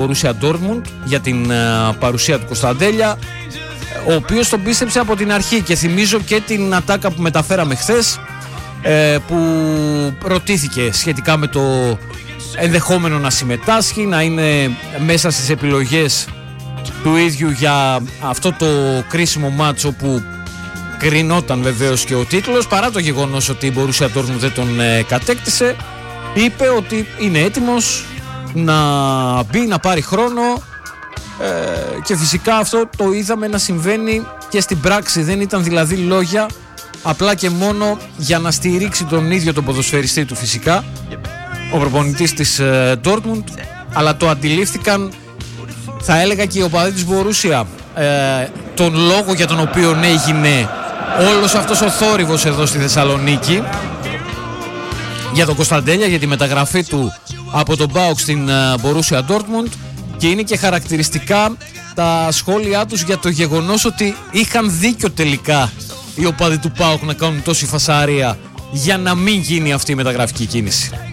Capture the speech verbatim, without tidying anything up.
Borussia Dortmund για την uh, παρουσία του Κωνσταντέλια, ο οποίος τον πίστεψε από την αρχή, και θυμίζω και την ατάκα που μεταφέραμε χθες, ε, που ρωτήθηκε σχετικά με το ενδεχόμενο να συμμετάσχει, να είναι μέσα στις επιλογές του ίδιου για αυτό το κρίσιμο μάτσο που κρινόταν βεβαίως και ο τίτλος, παρά το γεγονός ότι η Borussia Dortmund δεν τον ε, κατέκτησε. Είπε ότι είναι έτοιμος να μπει, να πάρει χρόνο, ε, και φυσικά αυτό το είδαμε να συμβαίνει και στην πράξη. Δεν ήταν δηλαδή λόγια απλά και μόνο για να στηρίξει τον ίδιο τον ποδοσφαιριστή του, φυσικά ο προπονητής της ε, Dortmund, αλλά το αντιλήφθηκαν, θα έλεγα, και οι οπαδοί της Μπορούσια, ε, τον λόγο για τον οποίο έγινε όλος αυτός ο θόρυβος εδώ στη Θεσσαλονίκη για τον Κωνσταντέλια, για τη μεταγραφή του από τον ΠΑΟΚ στην Borussia Dortmund. Και είναι και χαρακτηριστικά τα σχόλιά τους για το γεγονός ότι είχαν δίκιο τελικά οι οπαδοί του ΠΑΟΚ να κάνουν τόση φασαρία για να μην γίνει αυτή η μεταγραφική κίνηση.